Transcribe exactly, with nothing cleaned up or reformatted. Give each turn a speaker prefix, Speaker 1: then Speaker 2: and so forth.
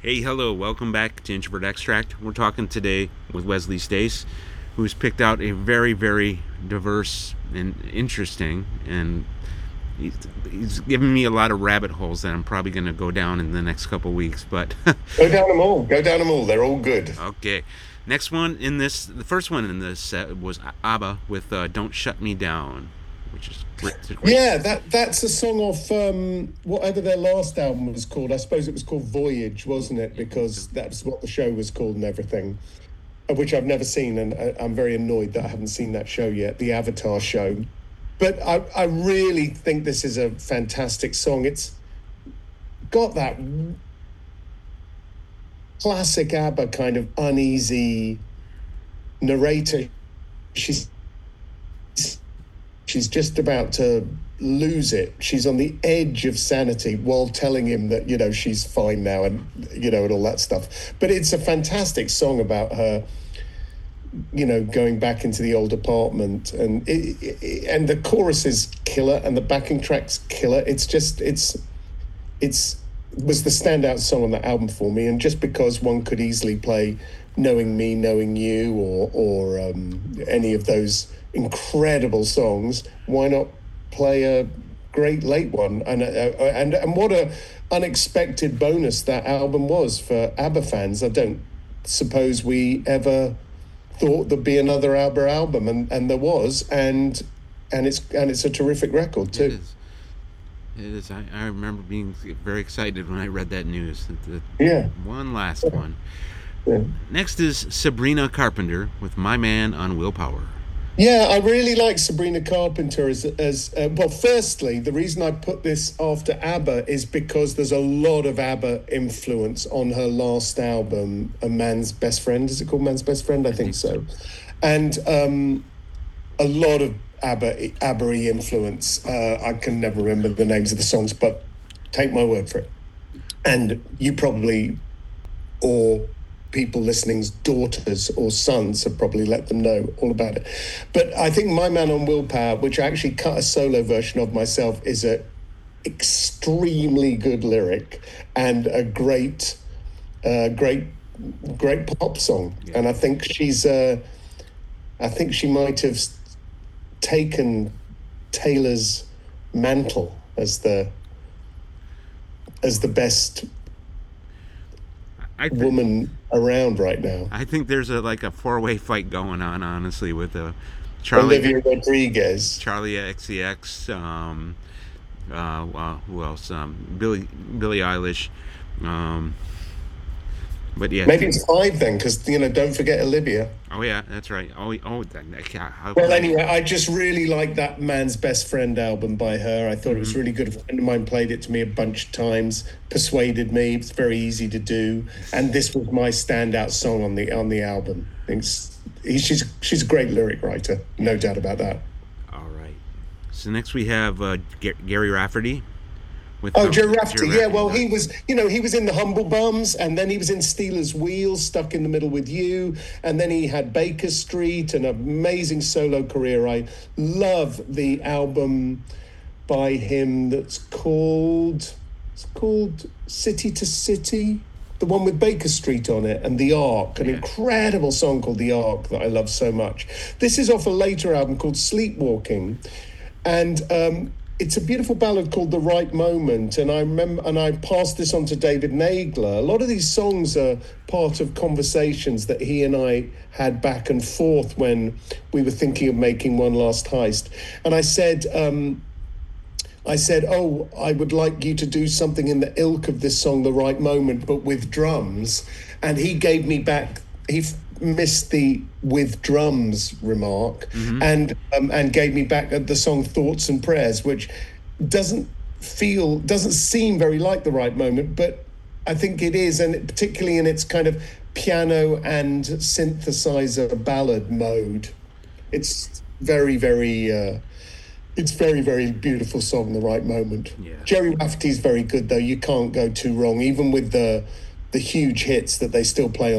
Speaker 1: Hey, hello, welcome back to Introvert Extract. We're talking today with Wesley Stace, who's picked out a very, very diverse and interesting, and he's, he's given me a lot of rabbit holes that I'm probably going to go down in the next couple weeks. But
Speaker 2: Go down them all. Go down them all. They're all good.
Speaker 1: okay, next one in this, the first one in this set was ABBA with uh, "Don't Shut Me Down," which is great. great.
Speaker 2: Yeah, that that's a song off um, whatever their last album was called. I suppose it was called Voyage, wasn't it? Because that's what the show was called and everything, uh, which I've never seen, and I, I'm very annoyed that I haven't seen that show yet, the Avatar show. But I, I really think this is a fantastic song. It's got that classic ABBA kind of uneasy narrator. She's she's just about to lose it. She's on the edge of sanity while telling him that, you know, she's fine now and, you know, and all that stuff. But it's a fantastic song about her, you know, going back into the old apartment, and it, it, and the chorus is killer and the backing track's killer. It's just, it's, it's, was the standout song on that album for me. And just because one could easily play Knowing Me, Knowing You, or, or um, any of those incredible songs, why not play a great late one? And uh, and and what a unexpected bonus that album was for ABBA fans. I don't suppose we ever thought there'd be another ABBA album, and, and there was, and and it's and it's a terrific record too.
Speaker 1: It is. It is. I, I remember being very excited when I read that news. The,
Speaker 2: Yeah.
Speaker 1: One last one.
Speaker 2: Yeah.
Speaker 1: Next is Sabrina Carpenter with "My Man on Willpower."
Speaker 2: Yeah, I really like Sabrina Carpenter as as uh, well. Firstly, the reason I put this after ABBA is because there's a lot of ABBA influence on her last album, A Man's Best Friend. Is it called Man's Best Friend? I, I think, think so. so. And um, a lot of ABBA ABBA influence. Uh, I can never remember the names of the songs, but take my word for it. And you probably, or people listening's daughters or sons have probably let them know all about it. But I think My Man on Willpower, which I actually cut a solo version of myself, is a extremely good lyric and a great, uh, great, great pop song. Yeah. And I think she's, uh, I think she might have taken Taylor's mantle as the, as the best I think, woman around right now.
Speaker 1: I think there's a like a four-way fight going on, honestly, with uh, Charlie
Speaker 2: Olivia Rodriguez,
Speaker 1: Charlie X C X, um, uh, uh, who else? Um, Billie Billie Eilish. Um, but yeah,
Speaker 2: maybe it's five then, because you know, don't forget Olivia.
Speaker 1: Oh yeah, that's right. Oh, oh. That, how,
Speaker 2: well, anyway, I just really like that Man's Best Friend album by her. I thought mm-hmm. it was really good. A friend of mine played it to me a bunch of times, persuaded me. It's very easy to do, and this was my standout song on the on the album. I think she's she's a great lyric writer, no doubt about that.
Speaker 1: All right. So next we have uh, G- Gary Rafferty.
Speaker 2: With oh, Joe Rafferty, yeah, well, he was, you know, he was in the Humble Bums, and then he was in Steelers Wheels, Stuck in the Middle with You, and then he had Baker Street, an amazing solo career. I love the album by him that's called, it's called City to City, the one with Baker Street on it, and The Ark, an yeah. incredible song called The Ark that I love so much. This is off a later album called Sleepwalking, and um, it's a beautiful ballad called The Right Moment, and I remember, and I passed this on to David Nagler. A lot of these songs are part of conversations that he and I had back and forth when we were thinking of making One Last Heist. And I said, um, I said, oh, I would like you to do something in the ilk of this song, The Right Moment, but with drums. And he gave me back, he f- missed the with drums remark, mm-hmm. and um, and gave me back the song Thoughts and Prayers, which doesn't feel, doesn't seem very like The Right Moment, but I think it is, and particularly in its kind of piano and synthesizer ballad mode. It's very, very, uh, it's very, very beautiful song, The Right Moment.
Speaker 1: Yeah.
Speaker 2: Jerry Rafferty's very good, though. You can't go too wrong, even with the the huge hits that they still play on